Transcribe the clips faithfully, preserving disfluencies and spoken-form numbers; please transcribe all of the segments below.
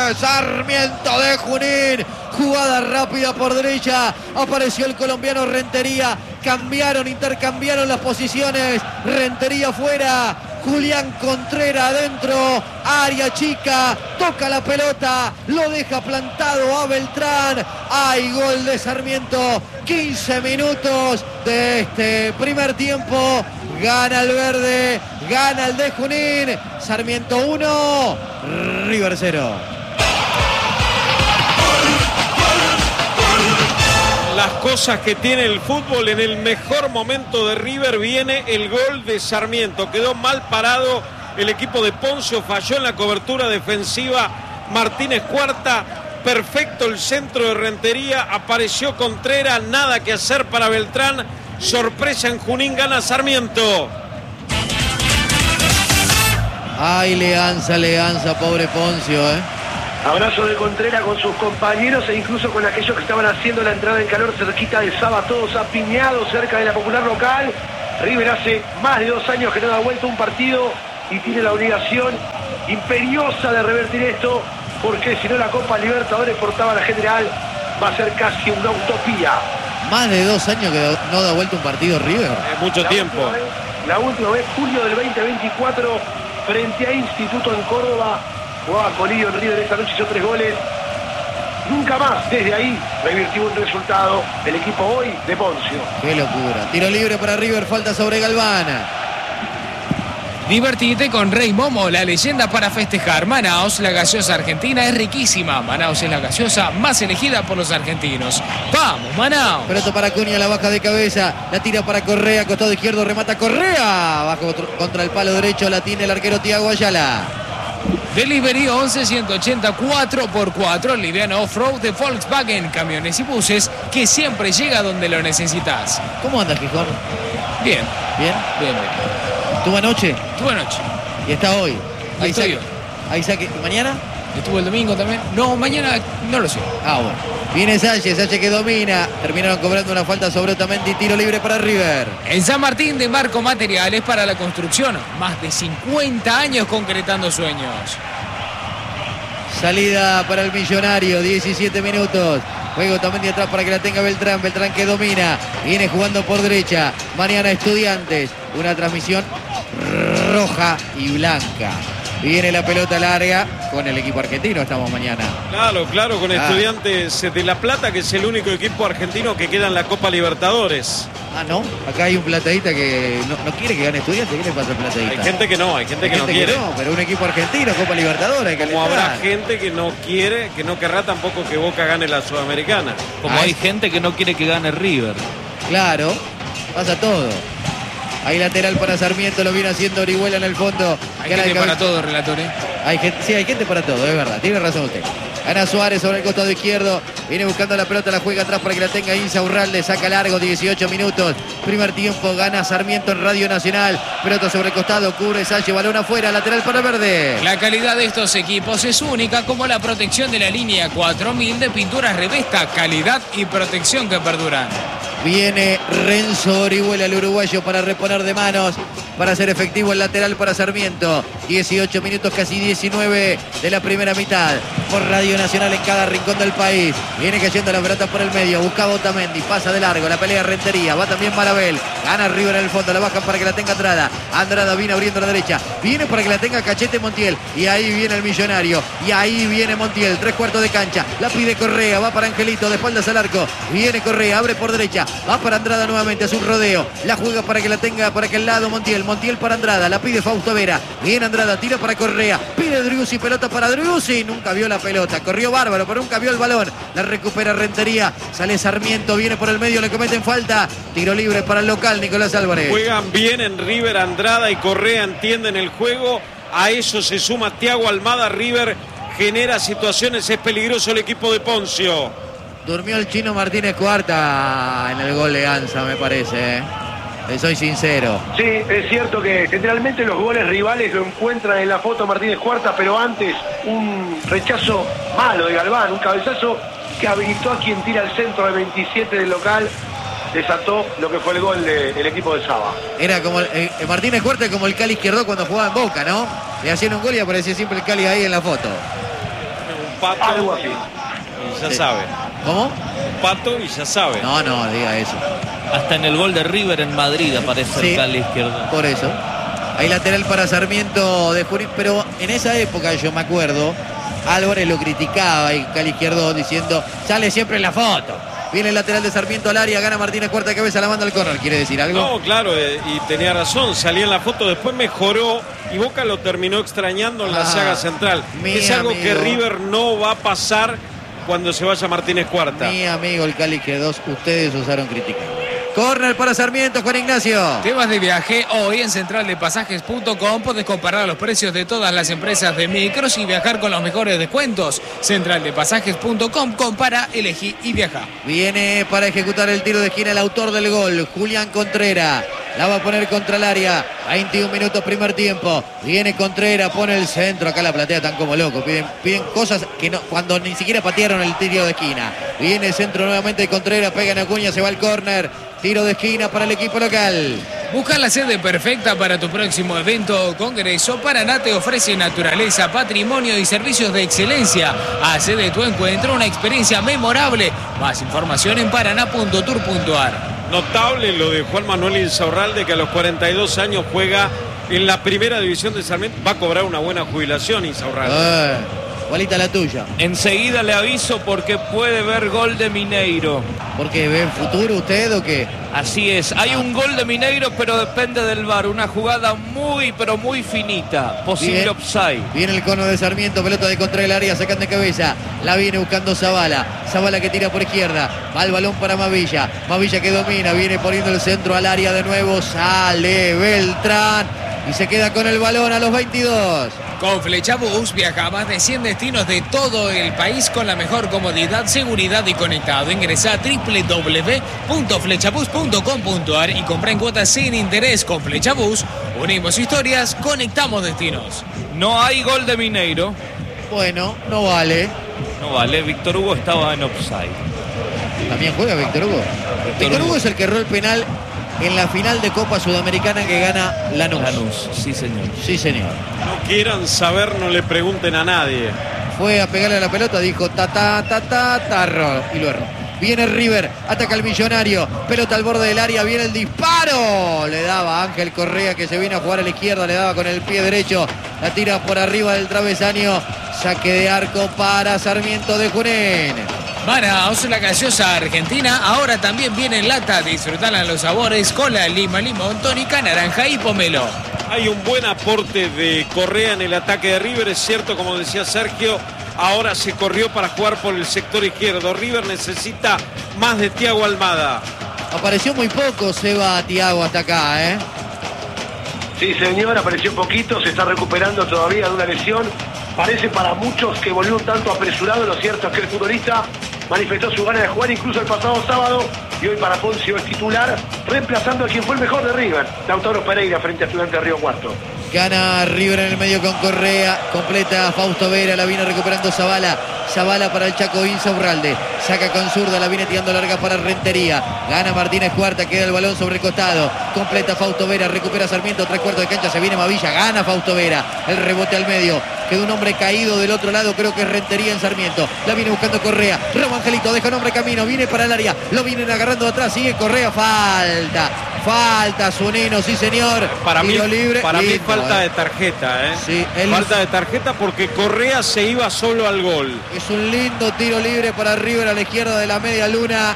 Sarmiento de Junín. Jugada rápida por derecha. Apareció el colombiano Rentería. Cambiaron, intercambiaron las posiciones. Rentería fuera. Julián Contreras adentro. Área chica. Toca la pelota. Lo deja plantado a Beltrán. Hay gol de Sarmiento. quince minutos de este primer tiempo. Gana el verde. Gana el de Junín. Sarmiento uno. River cero. Las cosas que tiene el fútbol. En el mejor momento de River viene el gol de Sarmiento. Quedó mal parado el equipo de Poncio, falló en la cobertura defensiva Martínez Cuarta. Perfecto el centro de Rentería, apareció Contreras, nada que hacer para Beltrán. Sorpresa en Junín, gana Sarmiento. Ay, Leanza, Leanza, pobre Poncio, ¿eh? Abrazo de Contreras con sus compañeros e incluso con aquellos que estaban haciendo la entrada en calor cerquita de Saba, todos apiñados cerca de la popular local. River hace más de dos años que no da vuelta un partido y tiene la obligación imperiosa de revertir esto, porque si no la Copa Libertadores portaba la general, va a ser casi una utopía. Más de dos años que no da vuelta un partido River. Es mucho la tiempo. Última vez, la última vez, julio del veinte veinticuatro, frente a Instituto en Córdoba. Jugaba Colillo en River esta noche, hizo tres goles. Nunca más desde ahí revirtió un resultado el equipo hoy de Poncio. Qué locura. Tiro libre para River, falta sobre Galván. Divertite con Rey Momo, la leyenda para festejar. Manaos, la gaseosa argentina es riquísima. Manaos es la gaseosa más elegida por los argentinos. ¡Vamos, Manaos! Pelota para Acuña, la baja de cabeza. La tira para Correa, costado izquierdo, remata Correa. Bajo contra el palo derecho, la tiene el arquero Thiago Ayala. Delivery once ciento ochenta cuatro por cuatro, liviano off-road de Volkswagen, camiones y buses que siempre llega donde lo necesitas. ¿Cómo anda, Gijón? Bien, ¿Bien? bien, bien. ¿Tuvo anoche? Estuvo anoche. Y está hoy. Ahí estoy yo. Ahí saque. ¿Mañana? Estuvo el domingo también. No, mañana no lo sé. Ah, bueno. Viene Sánchez, Sánchez que domina. Terminaron cobrando una falta sobre Otamendi. Tiro libre para River. En San Martín de Marco Materiales para la construcción. Más de cincuenta años concretando sueños. Salida para el Millonario. diecisiete minutos. Juego también de atrás para que la tenga Beltrán. Beltrán que domina. Viene jugando por derecha. Mañana Estudiantes. Una transmisión roja y blanca. Viene la pelota larga con el equipo argentino. Estamos mañana. Claro, claro, con ah. Estudiantes de La Plata, que es el único equipo argentino que queda en la Copa Libertadores. Ah, no. Acá hay un platadita que no, no quiere que gane Estudiantes. ¿Qué le pasa al platadita? Hay gente que no, hay gente hay que gente no quiere. Que no, pero un equipo argentino, Copa Libertadores. Hay que Como habrá alentar. gente que no quiere, que no querrá tampoco que Boca gane la Sudamericana. Como Ah, hay es- gente que no quiere que gane River. Claro, pasa todo. Hay lateral para Sarmiento, lo viene haciendo Orihuela en el fondo. Hay Gana gente el cabe- para todo, relator, ¿eh? Hay gente, sí, hay gente para todo, es verdad, tiene razón usted. Gana Suárez sobre el costado izquierdo, viene buscando la pelota, la juega atrás para que la tenga Insaurralde, saca largo, dieciocho minutos. Primer tiempo, gana Sarmiento en Radio Nacional. Pelota sobre el costado, cubre Sánchez, balón afuera, lateral para Verde. La calidad de estos equipos es única, como la protección de la línea cuatro mil de pinturas Revesta, calidad y protección que perduran. Viene Renzo Orihuela, el uruguayo, para reponer de manos, para hacer efectivo el lateral para Sarmiento. dieciocho minutos, casi diecinueve de la primera mitad. Por Radio Nacional en cada rincón del país. Viene cayendo la pelota por el medio. Buscaba Otamendi, pasa de largo. La pelea Rentería. Va también Marabel. Gana River en el fondo. La bajan para que la tenga Andrada. Andrada viene abriendo la derecha. Viene para que la tenga Cachete Montiel. Y ahí viene el Millonario. Y ahí viene Montiel. Tres cuartos de cancha. La pide Correa. Va para Angelito. De espaldas al arco. Viene Correa. Abre por derecha. Va para Andrada nuevamente. Es un rodeo. La juega para que la tenga para aquel lado Montiel. Montiel para Andrada. La pide Fausto Vera. Viene Andrada. Tira para Correa. Pide Driussi. Pelota para Driussi. Nunca vio la pelota. Corrió bárbaro, pero nunca vio el balón. La recupera Rentería. Sale Sarmiento. Viene por el medio. Le cometen falta. Tiro libre para el local. Nicolás Álvarez. Juegan bien en River, Andrada y Correa entienden el juego. A eso se suma Thiago Almada. River genera situaciones. Es peligroso el equipo de Poncio. Durmió el chino Martínez Cuarta en el gol de Anza, me parece. ¿eh? Le soy sincero. Sí, es cierto que generalmente los goles rivales lo encuentran en la foto Martínez Cuarta, pero antes un rechazo malo de Galván, un cabezazo que habilitó a quien tira el centro de veintisiete del local, desató lo que fue el gol del equipo de Saba. Era como el, eh, Martínez Cuarta como el Cali izquierdo cuando jugaba en Boca, ¿no? Le hacían un gol y aparecía siempre el Cali ahí en la foto. Un pato Algo así. y ya Sí. sabe. ¿Cómo? Un pato y ya sabe. No, no, diga eso. Hasta en el gol de River en Madrid aparece Sí. el Cali izquierdo. Por eso. Hay lateral para Sarmiento de Junín, pero en esa época yo me acuerdo, Álvarez lo criticaba y Cali izquierdo diciendo, sale siempre en la foto. Viene el lateral de Sarmiento al área, gana Martínez, cuarta cabeza, la manda al córner. ¿Quiere decir algo? No, claro, eh, y tenía razón, salía en la foto, después mejoró y Boca lo terminó extrañando en la Ah, saga central. mi Es algo amigo. que River no va a pasar cuando se vaya Martínez Cuarta. Mi amigo el Cali izquierdo, ustedes usaron criticar. Córner para Sarmiento, Juan Ignacio. Temas de viaje, hoy en central de pasajes punto com podés comparar los precios de todas las empresas de micros y viajar con los mejores descuentos. central de pasajes punto com, compara, elegí y viaja. Viene para ejecutar el tiro de esquina el autor del gol, Julián Contreras. La va a poner contra el área. veintiún minutos primer tiempo. Viene Contreras, pone el centro. Acá la platea tan como loco. Piden, piden cosas que no, cuando ni siquiera patearon el tiro de esquina. Viene el centro nuevamente de Contreras, pega en Acuña, se va al córner. Tiro de esquina para el equipo local. Busca la sede perfecta para tu próximo evento o congreso. Paraná te ofrece naturaleza, patrimonio y servicios de excelencia. Hace de tu encuentro una experiencia memorable. Más información en paraná punto tour punto ar. Notable lo de Juan Manuel Insaurralde, que a los cuarenta y dos años juega en la primera división de Sarmiento. Va a cobrar una buena jubilación Insaurralde. Eh, igualita la tuya. Enseguida le aviso porque puede ver gol de Mineiro. ¿Porque ve futuro usted o qué? Así es, hay un gol de Mineiro, pero depende del V A R. Una jugada muy, pero muy finita. Posible Bien. offside. Viene el cono de Sarmiento, pelota de contra el área, sacan de cabeza. La viene buscando Zavala. Zavala que tira por izquierda. Va el balón para Mavilla. Mavilla que domina, viene poniendo el centro al área de nuevo. Sale Beltrán y se queda con el balón a los veintidós. Con Flechabús viaja a más de cien destinos de todo el país con la mejor comodidad, seguridad y conectado. Ingresa a doble u doble u doble u punto flechabús punto com punto ar y compra en cuotas sin interés. Con Flechabús unimos historias, conectamos destinos. No hay gol de Mineiro. Bueno, no vale. No vale, Víctor Hugo estaba en offside. También juega Víctor Hugo. Víctor Hugo es el que erró el penal en la final de Copa Sudamericana que gana Lanús. Lanús, sí señor. Sí, señor. No quieran saber, no le pregunten a nadie. Fue a pegarle a la pelota, dijo ta ta ta ta tarro y lo erró. Viene River, ataca al Millonario, pelota al borde del área, viene el disparo. Le daba Ángel Correa que se viene a jugar a la izquierda, le daba con el pie derecho, la tira por arriba del travesaño. Saque de arco para Sarmiento de Junín. Manaos, la gaseosa argentina, ahora también viene en lata. Disfrutala los sabores, cola, lima, limón, tónica, naranja y pomelo. Hay un buen aporte de Correa en el ataque de River, es cierto, como decía Sergio, ahora se corrió para jugar por el sector izquierdo. River necesita más de Thiago Almada. Apareció muy poco Seba Thiago hasta acá, ¿eh? Sí, señor, apareció poquito, se está recuperando todavía de una lesión. Parece para muchos que volvió un tanto apresurado. Lo cierto es que el futbolista manifestó su gana de jugar incluso el pasado sábado y hoy para Poncio es titular, reemplazando a quien fue el mejor de River, Lautaro Pereira, frente a Estudiantes de Río Cuarto. Gana River en el medio con Correa, completa Fausto Vera, la viene recuperando Zavala. Zavala para el Chaco Insaurralde, saca con zurda, la viene tirando larga para Rentería. Gana Martínez Cuarta, queda el balón sobre el costado, completa Fausto Vera, recupera Sarmiento, tres cuartos de cancha, se viene Mavilla, gana Fausto Vera, el rebote al medio, quedó un hombre caído del otro lado, creo que es Rentería en Sarmiento, la viene buscando Correa, Robo Angelito, deja un hombre camino, viene para el área, lo vienen agarrando de atrás, sigue Correa, falta, falta Zunino, sí señor, Para mí, tiro libre, para mí lindo, falta eh. de tarjeta, ¿eh? Sí, él- Falta de tarjeta porque Correa se iba solo al gol. Es un lindo tiro libre para River a la izquierda de la media luna.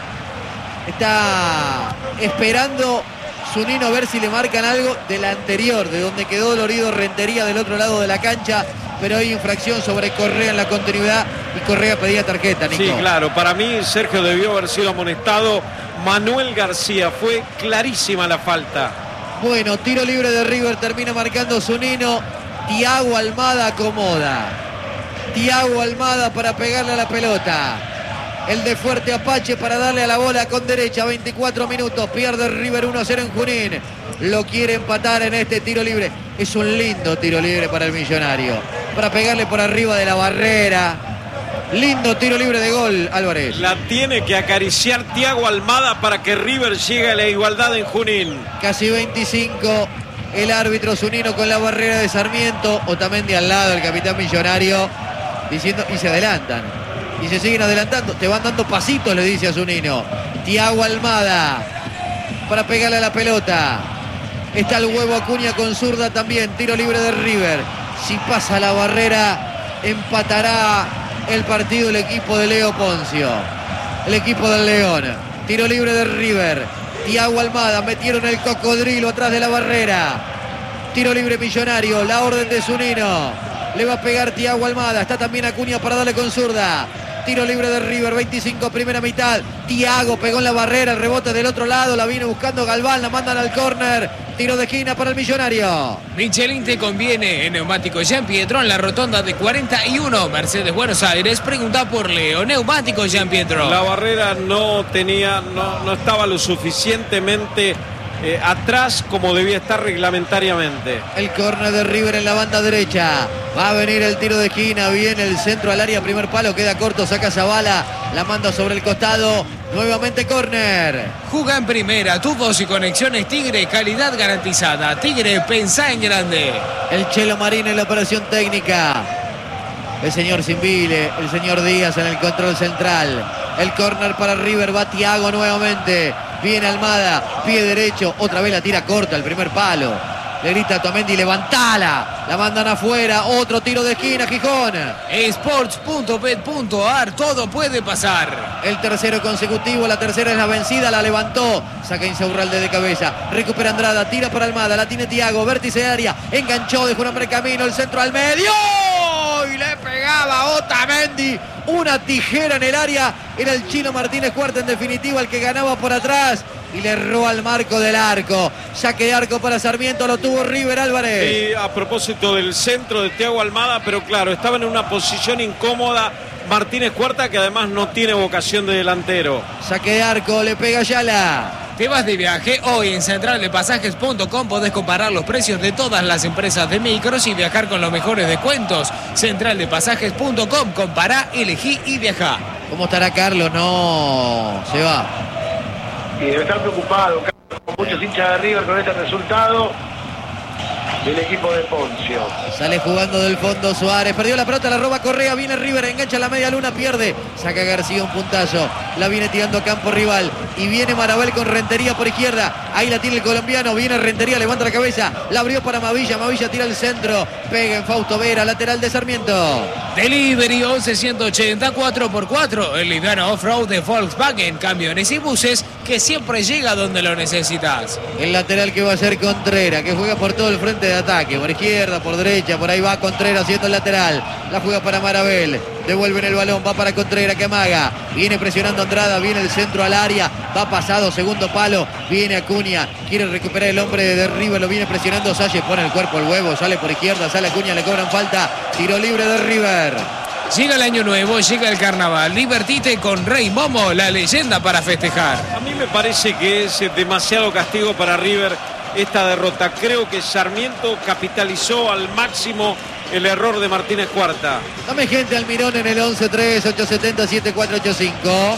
Está esperando Zunino a ver si le marcan algo de la anterior, de donde quedó dolorido Rentería del otro lado de la cancha. Pero hay infracción sobre Correa en la continuidad y Correa pedía tarjeta, Nico. Sí, claro. Para mí Sergio debió haber sido amonestado. Manuel García, fue clarísima la falta. Bueno, tiro libre de River, termina marcando Zunino. Thiago Almada acomoda. Thiago Almada para pegarle a la pelota. El de Fuerte Apache para darle a la bola con derecha. veinticuatro minutos. Pierde River uno a cero en Junín. Lo quiere empatar en este tiro libre. Es un lindo tiro libre para el Millonario. Para pegarle por arriba de la barrera. Lindo tiro libre de gol, Álvarez. La tiene que acariciar Thiago Almada para que River llegue a la igualdad en Junín. Casi veinticinco. El árbitro Zunino con la barrera de Sarmiento. Otamendi al lado, el capitán Millonario. diciendo, y se adelantan. Y se siguen adelantando. Te van dando pasitos, le dice a Zunino. Thiago Almada para pegarle a la pelota. Está el huevo Acuña con zurda también. Tiro libre de River. Si pasa la barrera, empatará el partido el equipo de Leo Poncio. El equipo del León. Tiro libre de River. Thiago Almada, metieron el cocodrilo atrás de la barrera. Tiro libre Millonario, la orden de Zunino. Le va a pegar Thiago Almada. Está también Acuña para darle con zurda. Tiro libre de River, veinticinco, primera mitad. Thiago pegó en la barrera, el rebote del otro lado. La viene buscando Galván, la mandan al córner. Tiro de esquina para el Millonario. Michelin te conviene en Neumático Jean Pietro en la rotonda de cuarenta y uno, Mercedes Buenos Aires. Pregunta por Leo. Neumático Jean Pietro. La barrera no tenía, no, no estaba lo suficientemente eh, atrás como debía estar reglamentariamente. El córner de River en la banda derecha. Va a venir el tiro de esquina. Viene el centro al área. Primer palo. Queda corto. Saca Zavala. La manda sobre el costado. Nuevamente córner. Juga en primera. Tu voz y conexiones Tigre. Calidad garantizada. Tigre, pensá en grande. El Chelo Marín en la operación técnica. El señor Simbile. El señor Díaz en el control central. El córner para River. Va Thiago nuevamente. Viene Almada. Pie derecho. Otra vez la tira corta. El primer palo. Le grita a Tomendi, levantala. La mandan afuera. Otro tiro de esquina, Gijón. Sports punto bet punto ar. Todo puede pasar. El tercero consecutivo. La tercera es la vencida. La levantó. Saca Insaurralde de cabeza. Recupera Andrada. Tira para Almada. La tiene Thiago. Vértice de área. Enganchó. Dejó un hombre camino. El centro al medio. Y le pegaba Otamendi. Una tijera en el área. Era el Chino Martínez Cuarta en definitiva el que ganaba por atrás. Y le erró al marco del arco. Saque de arco para Sarmiento. Lo tuvo River Álvarez. Y a propósito del centro de Thiago Almada, pero claro, estaba en una posición incómoda Martínez Cuarta, que además no tiene vocación de delantero. Saque de arco, le pega Ayala. Te vas de viaje. Hoy en central de pasajes punto com podés comparar los precios de todas las empresas de micros y viajar con los mejores descuentos. central de pasajes punto com. Compará, elegí y viajá. ¿Cómo estará Carlos? No, se va. Y debe estar preocupado, con muchos hinchas de River con este resultado del equipo de Poncio. Sale jugando del fondo Suárez. Perdió la pelota, la roba Correa. Viene River, engancha la media luna, pierde. Saca García un puntazo. La viene tirando a campo rival. Y viene Marabel con Rentería por izquierda. Ahí la tiene el colombiano. Viene Rentería, levanta la cabeza. La abrió para Mavilla. Mavilla tira el centro. Pega en Fausto Vera, lateral de Sarmiento. Delivery once ciento ochenta cuatro por cuatro. El liviano off-road de Volkswagen. Camiones y buses que siempre llega donde lo necesitas. El lateral que va a ser Contreras, que juega por todo el frente de ataque. Por izquierda, por derecha. Por ahí va Contreras haciendo el lateral. La juega para Marabel. Devuelven el balón. Va para Contreras que amaga. Viene presionando Andrada. Viene el centro al área. Va pasado. Segundo palo. Viene Acuña. Quiere recuperar el hombre de River. Lo viene presionando Salles. Pone el cuerpo al huevo. Sale por izquierda. Sale Acuña. Le cobran falta. Tiro libre de River. Llega el año nuevo, llega el carnaval. Divertite con Rey Momo, la leyenda para festejar. A mí me parece que es demasiado castigo para River esta derrota. Creo que Sarmiento capitalizó al máximo el error de Martínez Cuarta. Dame gente Almirón en el once tres ocho siete cero siete cuatro ocho cinco.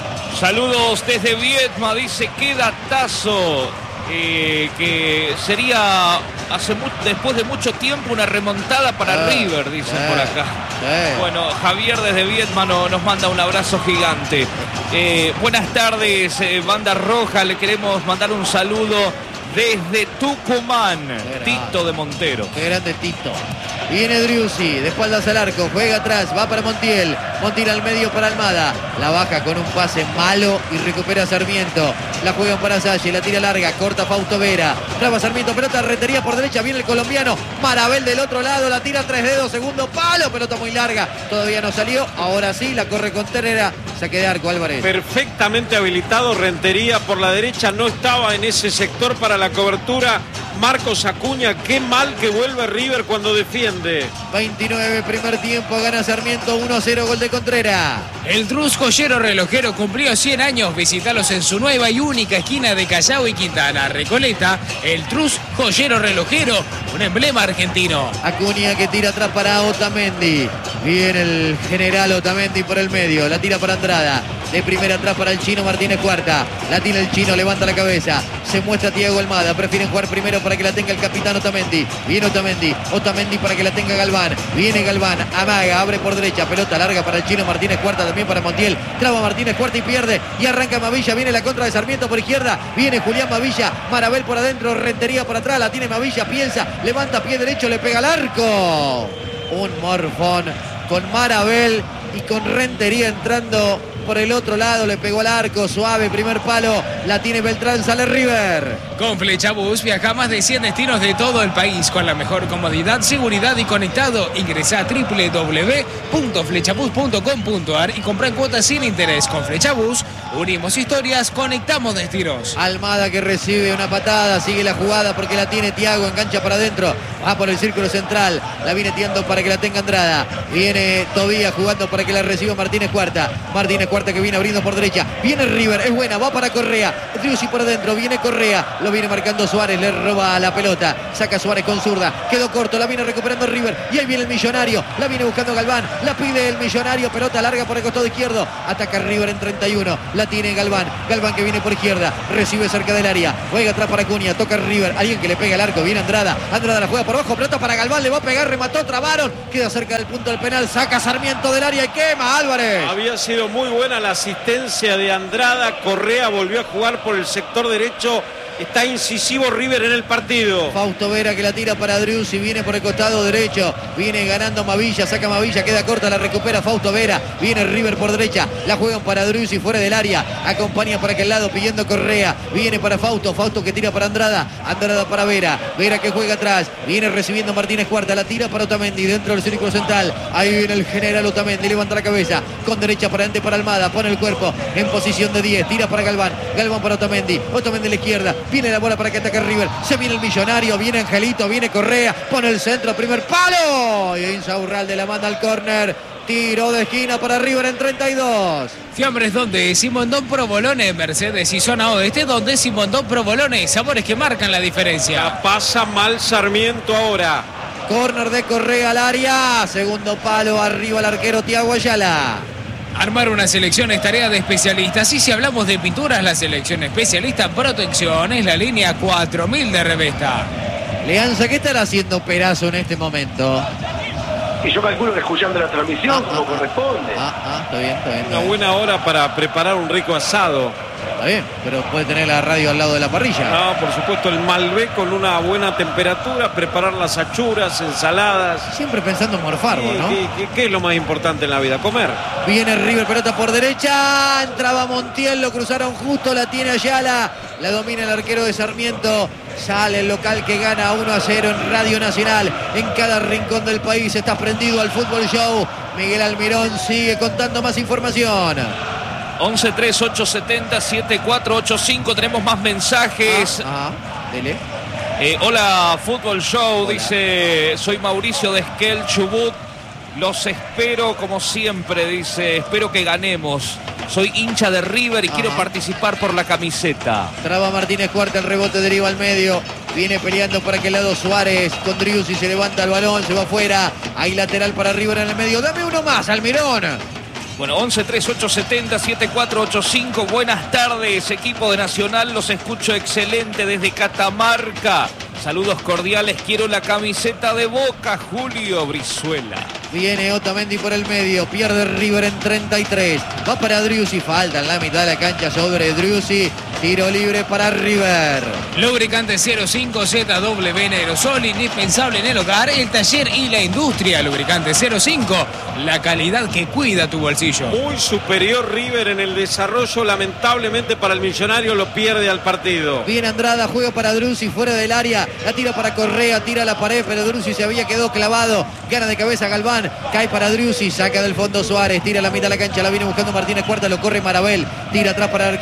Saludos desde Viedma, dice qué datazo. Eh, que sería hace mu después de mucho tiempo una remontada para ah, River, dicen ah, por acá. ah. Bueno, Javier desde Viedma no, nos manda un abrazo gigante. Eh, buenas tardes, eh, Banda Roja, le queremos mandar un saludo desde Tucumán. Tito de Montero. Qué grande Tito. Viene Driussi, de espaldas al arco, juega atrás, va para Montiel. Montiel al medio para Almada. La baja con un pase malo y recupera Sarmiento. La juegan para Salle, la tira larga, corta Fausto Vera. Traba Sarmiento, pelota, Rentería por derecha, viene el colombiano. Marabel del otro lado, la tira tres dedos, segundo palo, pelota muy larga. Todavía no salió, ahora sí, la corre Contreras. Saque de arco Álvarez. Perfectamente habilitado Rentería por la derecha, no estaba en ese sector para la cobertura. Marcos Acuña, qué mal que vuelve River cuando defiende. veintinueve primer tiempo, gana Sarmiento uno a cero, gol de Contreras. El Trus Joyero Relojero cumplió cien años. Visítalos en su nueva y única esquina de Callao y Quintana. Recoleta, el Trus joyero relojero, un emblema argentino. Acuña que tira atrás para Otamendi. Viene el general Otamendi por el medio. La tira para Andrada. De primera atrás para el chino Martínez Cuarta. La tira el chino, levanta la cabeza. Se muestra Thiago Almada. Prefieren jugar primero para que la tenga el capitán Otamendi. Viene Otamendi. Otamendi para que la tenga Galván. Viene Galván. Amaga. Abre por derecha. Pelota larga para el chino Martínez Cuarta. También para Montiel. Traba Martínez Cuarta y pierde. Y arranca Mavilla. Viene la contra de Sarmiento por izquierda. Viene Julián Mavilla. Marabel por adentro. Rentería por atrás. La tiene Mavilla. Piensa. Levanta pie derecho. Le pega al arco. Un morfón con Marabel y con Rentería entrando por el otro lado, le pegó al arco, suave, primer palo, la tiene Beltrán, sale River. Con Flechabús viaja a más de cien destinos de todo el país con la mejor comodidad, seguridad y conectado. Ingresa a doble u doble u doble u punto flechabús punto com punto ar y compra en cuotas sin interés. Con Flechabús unimos historias, conectamos destinos. Almada que recibe una patada, sigue la jugada porque la tiene Thiago, engancha para adentro, va por el círculo central, la viene tirando para que la tenga Andrada. Viene Tobías jugando para que la reciba Martínez Cuarta. Martínez Cuarta que viene abriendo por derecha. Viene River, es buena, va para Correa. Driussi por adentro, viene Correa. Lo viene marcando Suárez, le roba la pelota. Saca Suárez con zurda. Quedó corto, la viene recuperando River. Y ahí viene el Millonario. La viene buscando Galván. La pide el Millonario. Pelota larga por el costado izquierdo. Ataca River en treinta y uno. La tiene Galván. Galván que viene por izquierda. Recibe cerca del área. Juega atrás para Acuña. Toca River. Alguien que le pega al arco. Viene Andrada. Andrada la juega por abajo. Pelota para Galván. Le va a pegar. Remató. Trabaron. Queda cerca del punto del penal. Saca Sarmiento del área y quema Álvarez. Había sido muy buena la asistencia de Andrada. Correa volvió a jugar por el sector derecho. Está incisivo River en el partido. Fausto Vera que la tira para Driussi. Viene por el costado derecho. Viene ganando Mavilla. Saca Mavilla. Queda corta. La recupera Fausto Vera. Viene River por derecha. La juegan para Driussi fuera del área. Acompaña para aquel lado pidiendo Correa. Viene para Fausto. Fausto que tira para Andrada. Andrada para Vera. Vera que juega atrás. Viene recibiendo Martínez Cuarta. La tira para Otamendi. Dentro del círculo central. Ahí viene el general Otamendi. Levanta la cabeza. Con derecha para adelante para Almada. Pone el cuerpo en posición de diez. Tira para Galván. Galván para Otamendi. Otamendi a la izquierda. Viene la bola para que ataque River. Se viene el Millonario. Viene Angelito. Viene Correa. Pone el centro. Primer palo. Y Insaurralde la manda al córner. Tiro de esquina para River en treinta y dos. Fiambres donde Simondón Provolone, Mercedes y zona oeste donde Simondón Provolone. Sabores que marcan la diferencia. La pasa mal Sarmiento ahora. Córner de Correa al área. Segundo palo. Arriba el arquero Thiago Ayala. Armar una selección es tarea de especialistas. Y si hablamos de pinturas, la selección especialista en protección es la línea cuatro mil de Revesta. Leanza, ¿qué estará haciendo Perazo en este momento? Y yo calculo que escuchando la transmisión Ah, como ah, corresponde. Ah, ah, está bien, está bien. Está Una bien. buena hora para preparar un rico asado. Está bien, pero puede tener la radio al lado de la parrilla. No, por supuesto el Malbec con una buena temperatura, preparar las achuras, ensaladas. Siempre pensando en morfar, ¿Qué, ¿no? qué- qué- qué es lo más importante en la vida? Comer. Viene River, pelota por derecha. Entraba Montiel, lo cruzaron justo, la tiene Ayala. La domina el arquero de Sarmiento. Sale el local que gana uno a cero en Radio Nacional. En cada rincón del país está prendido al Fútbol Show. Miguel Almirón sigue contando más información. once tres ocho siete cero siete cuatro ocho cinco. Tenemos más mensajes. Ah, ah, dele. Eh, hola, Fútbol Show. Hola. Dice, soy Mauricio de Esquel, Chubut. Los espero como siempre, dice. Espero que ganemos. Soy hincha de River y Ajá. quiero participar por la camiseta. Traba Martínez Cuarta, el rebote deriva al medio. Viene peleando por aquel lado Suárez. Con Driussi se levanta el balón, se va afuera. Hay lateral para River en el medio. Dame uno más, Almirón. Bueno, once tres ocho siete cero siete cuatro ocho cinco. Buenas tardes, equipo de Nacional. Los escucho excelente desde Catamarca. Saludos cordiales. Quiero la camiseta de Boca, Julio Brizuela. Viene Otamendi por el medio. Pierde River en treinta y tres. Va para Driussi. Falta en la mitad de la cancha sobre Driussi. Tiro libre para River. Lubricante cero cinco Z W en aerosol, indispensable en el hogar, el taller y la industria. Lubricante cero cinco, la calidad que cuida tu bolsillo. Muy superior River en el desarrollo. Lamentablemente para el Millonario lo pierde al partido. Viene Andrada, juega para Driussi fuera del área. La tira para Correa, tira a la pared, pero Driussi se había quedado clavado. Gana de cabeza Galván. Cae para Driussi, saca del fondo Suárez. Tira a la mitad de la cancha, la viene buscando Martínez Cuarta, lo corre Marabel. Tira atrás para el arquero.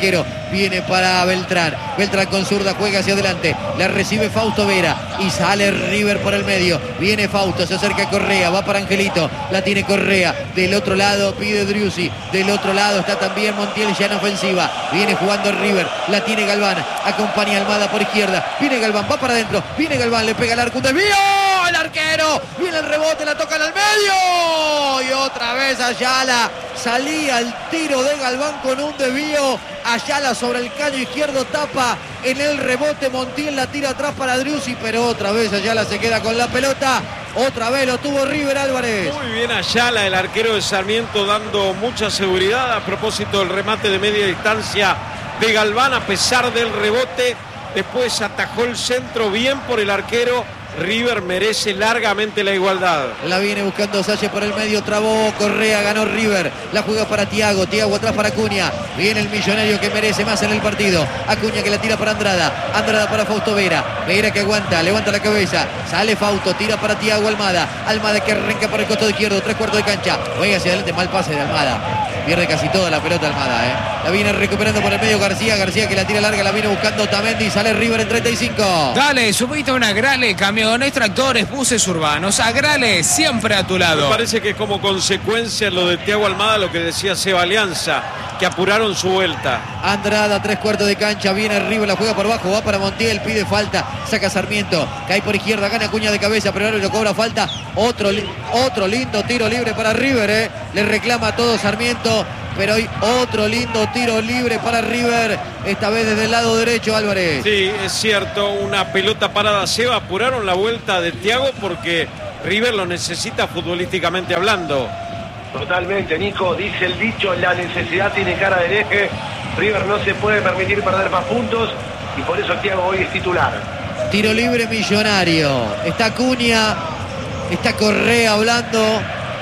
viene para Beltrán. Beltrán con zurda, juega hacia adelante. La recibe Fausto Vera y sale River por el medio. Viene Fausto, se acerca Correa, va para Angelito. La tiene Correa. Del otro lado pide Driussi. Del otro lado está también Montiel ya en ofensiva. Viene jugando River. La tiene Galván. Acompaña Almada por izquierda. Viene Galván, va para adentro. Viene Galván, le pega el arco. Un desvío. El arquero. Viene el rebote, la toca en el medio. Y otra vez Ayala. Salía el tiro de Galván con un desvío. Ayala sobre el caño izquierdo, tapa en el rebote. Montiel la tira atrás para Driussi, pero otra vez Ayala se queda con la pelota. Otra vez lo tuvo River Álvarez. Muy bien Ayala, el arquero de Sarmiento, dando mucha seguridad a propósito del remate de media distancia de Galván, a pesar del rebote. Después atajó el centro bien por el arquero. River merece largamente la igualdad. La viene buscando Salle por el medio, trabó Correa, ganó River. La juega para Thiago, Thiago atrás para Acuña. Viene el millonario que merece más en el partido. Acuña que la tira para Andrada. Andrada para Fausto Vera. Vera que aguanta, levanta la cabeza. Sale Fausto, tira para Thiago Almada. Almada que arranca por el costado izquierdo, tres cuartos de cancha. Juega hacia adelante, mal pase de Almada. Pierde casi toda la pelota Almada, ¿eh? La viene recuperando por el medio García. García que la tira larga, la viene buscando Otamendi. Sale River en treinta y cinco. Dale, subite a una Grale, camiones, tractores, buses urbanos. Agrale, siempre a tu lado. Me parece que es como consecuencia lo de Thiago Almada, lo que decía Seba Alianza, que apuraron su vuelta. Andrada, tres cuartos de cancha, viene River, la juega por abajo, va para Montiel, pide falta, saca Sarmiento, cae por izquierda, gana Acuña de cabeza, pero ahora lo cobra falta. Otro, otro lindo tiro libre para River, ¿eh? Le reclama todo Sarmiento, pero hay otro lindo tiro libre para River, esta vez desde el lado derecho, Álvarez. Sí, es cierto, una pelota parada. Seba, apuraron la vuelta de Thiago porque River lo necesita futbolísticamente hablando. Totalmente, Nico, dice el dicho, la necesidad tiene cara del eje. River no se puede permitir perder más puntos y por eso Thiago hoy es titular. Tiro libre Millonario. Está Acuña, está Correa hablando,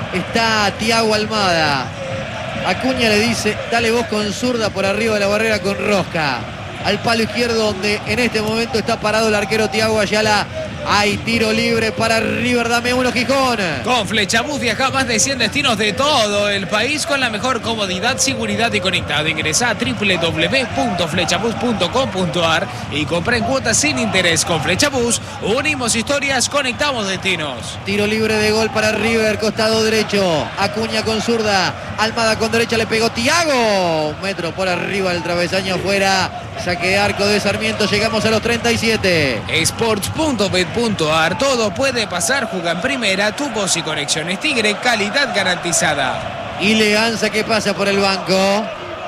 está Thiago Almada. Acuña le dice, dale vos con zurda por arriba de la barrera con rosca. Al palo izquierdo donde en este momento está parado el arquero Thiago Ayala. Hay tiro libre para River, dame uno Gijón. Con Flechabús viaja a más de cien destinos de todo el país con la mejor comodidad, seguridad y conectado. Ingresa a doble u doble u doble u punto flechabús punto com punto a r y compra en cuotas sin interés. Con Flechabús unimos historias, conectamos destinos. Tiro libre de gol para River, costado derecho. Acuña con zurda, Almada con derecha, le pegó Thiago. Un metro por arriba del travesaño afuera. Saque de arco de Sarmiento, llegamos a los treinta y siete. Sports punto bet punto a r, todo puede pasar, juega en primera, tu voz y conexiones Tigre, calidad garantizada. Y Leganza que pasa por el banco.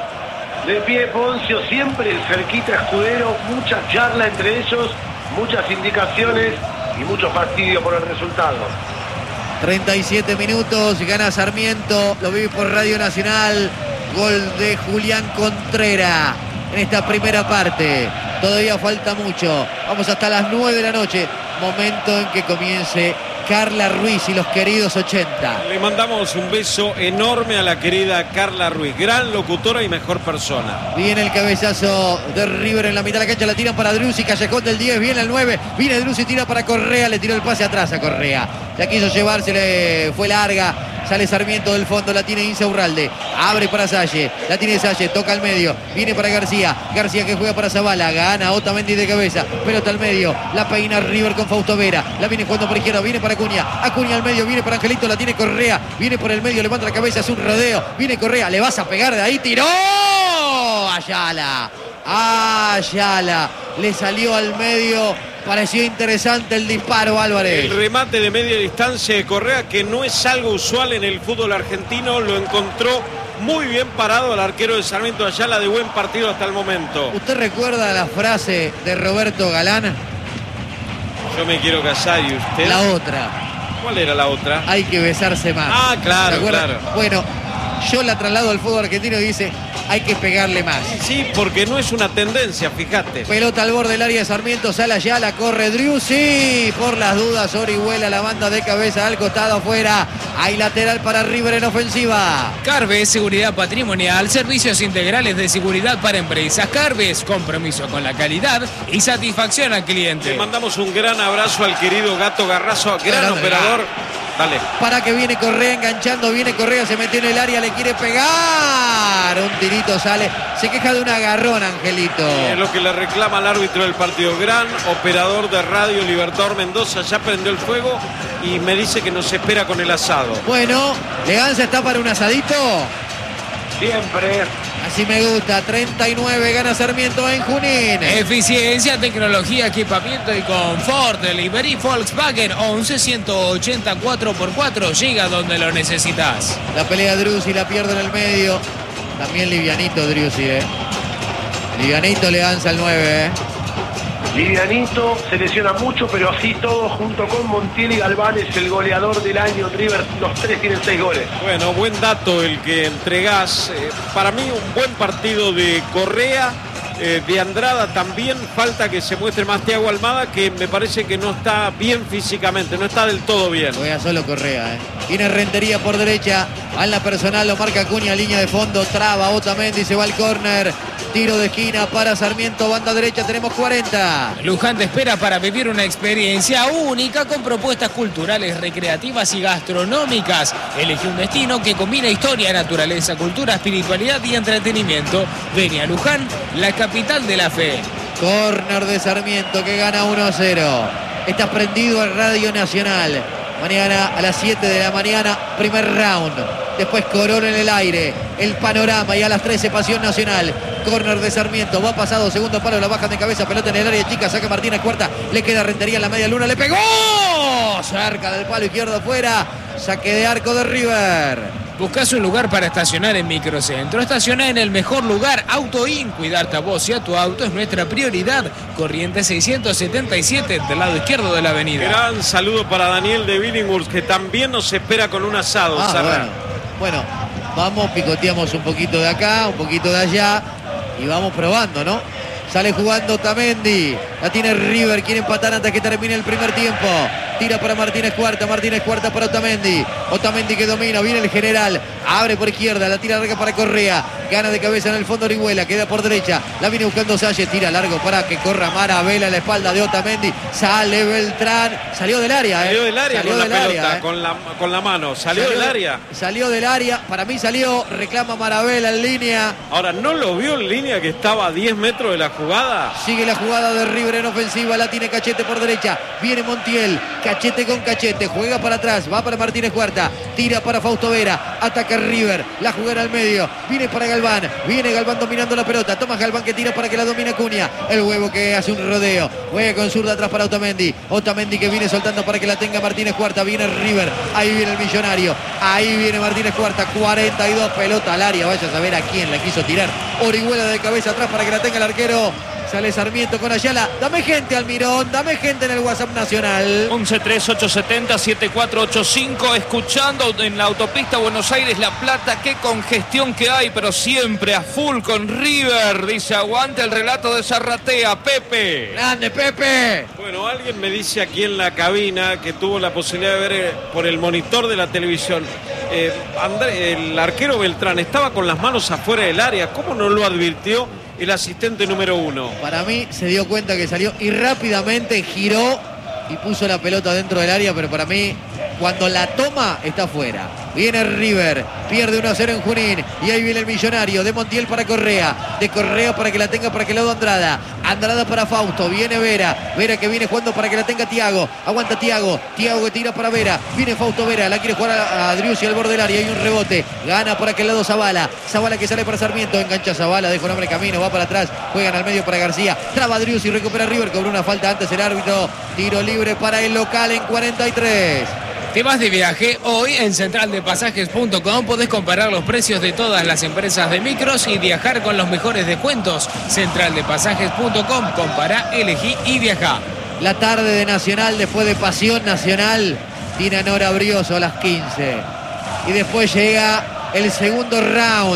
De pie Poncio, siempre cerquita Escudero, mucha charla entre ellos, muchas indicaciones y mucho fastidio por el resultado. treinta y siete minutos, gana Sarmiento, lo vive por Radio Nacional, gol de Julián Contreras en esta primera parte. Todavía falta mucho, vamos hasta las nueve de la noche, momento en que comience Carla Ruiz y los queridos ochenta. Le mandamos un beso enorme a la querida Carla Ruiz, gran locutora y mejor persona. Viene el cabezazo de River en la mitad de la cancha, la tiran para Driussi, Callejón del diez, viene el nueve, viene Driussi, tira para Correa, le tiró el pase atrás a Correa, la quiso llevarse, le fue larga, sale Sarmiento del fondo, la tiene Insaurralde, abre para Salle, la tiene Salle, toca al medio, viene para García, García que juega para Zavala, gana Otamendi de cabeza, pelota al medio, la peina River con Fausto Vera, la viene jugando por izquierda, viene para Acuña, Acuña al medio, viene para Angelito, la tiene Correa, viene por el medio, levanta la cabeza, es un rodeo, viene Correa, le vas a pegar de ahí, tiró Ayala, Ayala, le salió al medio, pareció interesante el disparo, Álvarez. El remate de media distancia de Correa, que no es algo usual en el fútbol argentino, lo encontró muy bien parado al arquero de Sarmiento Ayala, de buen partido hasta el momento. ¿Usted recuerda la frase de Roberto Galán? Yo me quiero casar y usted. La otra. ¿Cuál era la otra? Hay que besarse más. Ah, claro, claro. Bueno, yo la traslado al fútbol argentino y dice, hay que pegarle más. Sí, porque no es una tendencia, fíjate. Pelota al borde del área de Sarmiento, sale allá, la corre Driussi. Por las dudas, Orihuela, la banda de cabeza al costado afuera. Hay lateral para River en ofensiva. Carves, seguridad patrimonial, servicios integrales de seguridad para empresas. Carves, compromiso con la calidad y satisfacción al cliente. Le mandamos un gran abrazo al querido Gato Garrazo, gran Grande, operador. Dale. Para que viene Correa enganchando, viene Correa, se metió en el área, le quiere pegar. Claro, un tirito sale. Se queja de un agarrón, Angelito. Es lo que le reclama al árbitro del partido. Gran operador de radio, Libertador Mendoza, ya prendió el fuego y me dice que nos espera con el asado. Bueno, Leganza está para un asadito. Siempre. Así me gusta. treinta y nueve gana Sarmiento en Junín. Eficiencia, tecnología, equipamiento y confort. Delivery Volkswagen once ciento ochenta cuatro por cuatro. Llega donde lo necesitas. La pelea Driussi, la pierde en el medio. También livianito Driussi, eh. Livianito Leganza al nueve, eh. Livianito, se lesiona mucho, pero así todo, junto con Montiel y Galván, es el goleador del año. River, los tres tienen seis goles. Bueno, buen dato el que entregás. Eh, para mí un buen partido de Correa, eh, de Andrada también. Falta que se muestre más Thiago Almada, que me parece que no está bien físicamente, no está del todo bien. Juega solo Correa, eh. Tiene Rentería por derecha. A la personal lo marca Acuña, línea de fondo. Traba Otamendi, se va al córner. Tiro de esquina para Sarmiento, banda derecha, tenemos cuarenta. Luján te espera para vivir una experiencia única con propuestas culturales, recreativas y gastronómicas. Elige un destino que combina historia, naturaleza, cultura, espiritualidad y entretenimiento. Ven a Luján, la capital de la fe. Córner de Sarmiento que gana uno a cero. Está prendido al Radio Nacional. Mañana a las siete de la mañana, primer round. Después Corona en el aire. El panorama y a las trece Pasión Nacional. Córner de Sarmiento. Va pasado, segundo palo, la bajan de cabeza. Pelota en el área chica. Saca Martínez cuarta. Le queda Rentería en la media luna. Le pegó. Cerca del palo izquierdo afuera. Saque de arco de River. Buscás un lugar para estacionar en Microcentro. Estacioná en el mejor lugar. Autoin. Cuidarte a vos y a tu auto es nuestra prioridad. Corriente seiscientos setenta y siete del lado izquierdo de la avenida. Gran saludo para Daniel de Billinghurst, que también nos espera con un asado. Ah, bueno. bueno, vamos, picoteamos un poquito de acá, un poquito de allá y vamos probando, ¿no? Sale jugando Otamendi. La tiene River. Quiere empatar antes que termine el primer tiempo. Tira para Martínez Cuarta. Martínez Cuarta para Otamendi. Otamendi que domina. Viene el general. Abre por izquierda. La tira larga para Correa. Gana de cabeza en el fondo Orihuela. Queda por derecha. La viene buscando Salles. Tira largo para que corra Maravela a la espalda de Otamendi. Sale Beltrán. Salió del área. Salió eh. del área salió con del la área, pelota, eh. con, la, con la mano. Salió, salió del área. Salió del área. Para mí salió. Reclama Maravela en línea. Ahora, ¿no lo vio en línea que estaba a diez metros de la jugada? Sigue la jugada de River en ofensiva. La tiene Cachete por derecha. Viene Montiel. Cachete con Cachete. Juega para atrás. Va para Martínez Cuarta. Tira para Fausto Vera. Ataca River. La jugada al medio. Viene para Galván. Viene Galván dominando la pelota. Toma Galván que tira para que la domine Acuña. El huevo que hace un rodeo. Juega con zurda atrás para Otamendi. Otamendi que viene soltando para que la tenga Martínez Cuarta. Viene River. Ahí viene el millonario. Ahí viene Martínez Cuarta. cuarenta y dos. Pelota al área. Vaya a saber a quién la quiso tirar. Orihuela de cabeza atrás para que la tenga el arquero. Sale Sarmiento con Ayala. Dame gente, Almirón. Dame gente en el WhatsApp nacional. once tres ocho siete cero siete cuatro ocho cinco. Escuchando en la autopista Buenos Aires-La Plata. Qué congestión que hay, pero siempre a full con River. Dice, aguante el relato de Zarratea. Pepe. Grande, Pepe. Bueno, alguien me dice aquí en la cabina que tuvo la posibilidad de ver eh, por el monitor de la televisión. Eh, André, el arquero Beltrán estaba con las manos afuera del área. ¿Cómo no lo advirtió el asistente número uno? Para mí se dio cuenta que salió y rápidamente giró y puso la pelota dentro del área, pero para mí cuando la toma está afuera. Viene River, pierde uno a cero en Junín y ahí viene el millonario de Montiel para Correa, de Correa para que la tenga para que lado Andrada, Andrada para Fausto, viene Vera, Vera que viene jugando para que la tenga Thiago, aguanta Thiago, Thiago que tira para Vera, viene Fausto Vera, la quiere jugar a, a Driussi al borde del área, hay un rebote, gana por aquel lado Zavala, Zavala que sale para Sarmiento, engancha Zavala, deja un hombre camino, va para atrás, juegan al medio para García, traba Driussi, recupera River, cobró una falta antes el árbitro, tiro libre para el local en cuarenta y tres. ¿Te vas de viaje? Hoy en central de pasajes punto com podés comparar los precios de todas las empresas de micros y viajar con los mejores descuentos. central de pasajes punto com, compará, elegí y viajá. La tarde de Nacional, después de Pasión Nacional, tiene Nora Brioso a las quince. Y después llega el segundo round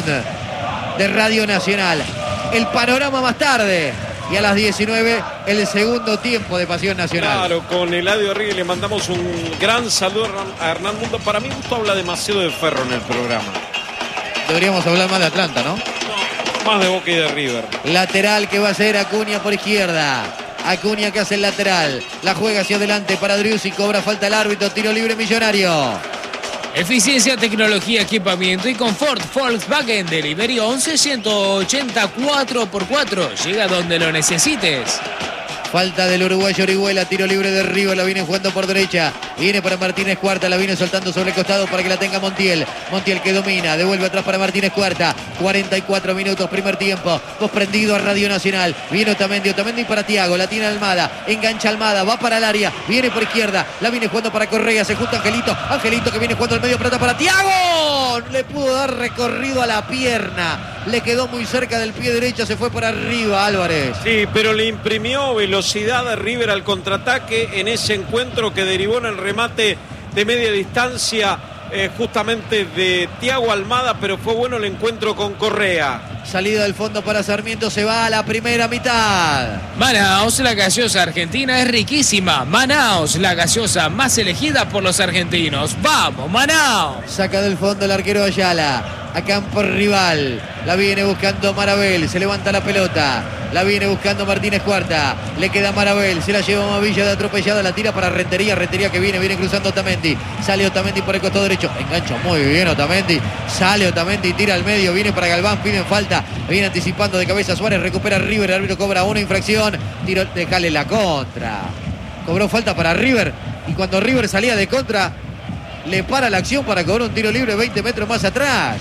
de Radio Nacional. El panorama más tarde. Y a las diecinueve el segundo tiempo de Pasión Nacional. Claro, con Eladio Ríguez le mandamos un gran saludo a Hernán Mundo. Para mí Gusto habla demasiado de Ferro en el programa. Deberíamos hablar más de Atlanta, ¿no? No, más de Boca y de River. Lateral que va a ser Acuña por izquierda. Acuña que hace el lateral. La juega hacia adelante para Driussi. Cobra falta el árbitro. Tiro libre Millonario. Eficiencia, tecnología, equipamiento y confort. Volkswagen Delivery once ciento ochenta cuatro por cuatro. Llega donde lo necesites. Falta del uruguayo Orihuela, tiro libre de River, la viene jugando por derecha, viene para Martínez Cuarta, la viene soltando sobre el costado para que la tenga Montiel, Montiel que domina, devuelve atrás para Martínez Cuarta, cuarenta y cuatro minutos, primer tiempo, vos prendido a Radio Nacional, viene Otamendi, Otamendi para Thiago, la tiene Almada, engancha Almada, va para el área, viene por izquierda, la viene jugando para Correa, se junta Angelito, Angelito que viene jugando al medio, plata para Thiago, le pudo dar recorrido a la pierna, le quedó muy cerca del pie derecho, se fue por arriba Álvarez. Sí, pero le imprimió velocidad a River al contraataque en ese encuentro que derivó en el remate de media distancia eh, justamente de Thiago Almada, pero fue bueno el encuentro con Correa. Salida del fondo para Sarmiento, se va a la primera mitad. Manaos, la gaseosa argentina es riquísima. Manaos, la gaseosa más elegida por los argentinos. ¡Vamos, Manaos! Saca del fondo el arquero Ayala. A campo rival. La viene buscando Marabel. Se levanta la pelota. La viene buscando Martínez Cuarta. Le queda Marabel. Se la lleva Mavilla de atropellada. La tira para Rentería. Rentería que viene. Viene cruzando Otamendi. Sale Otamendi por el costado derecho. Engancha muy bien Otamendi. Sale Otamendi. Tira al medio. Viene para Galván. Piden falta. Viene anticipando de cabeza Suárez. Recupera River. El árbitro cobra una infracción. Tiro. Dejale la contra. Cobró falta para River. Y cuando River salía de contra, le para la acción para cobrar un tiro libre veinte metros más atrás.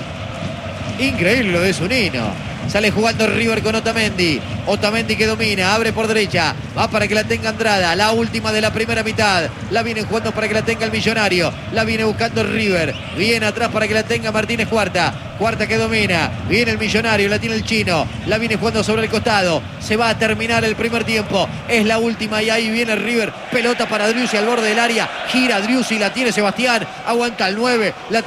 Increíble lo de Zunino. Sale jugando River con Otamendi. Otamendi que domina, abre por derecha. Va para que la tenga Andrada. La última de la primera mitad. La viene jugando para que la tenga el Millonario. La viene buscando River. Viene atrás para que la tenga Martínez Cuarta. Cuarta que domina. Viene el Millonario. La tiene el Chino. La viene jugando sobre el costado. Se va a terminar el primer tiempo. Es la última y ahí viene River. Pelota para Driussi al borde del área. Gira Driussi. La tiene Sebastián. Aguanta el nueve. La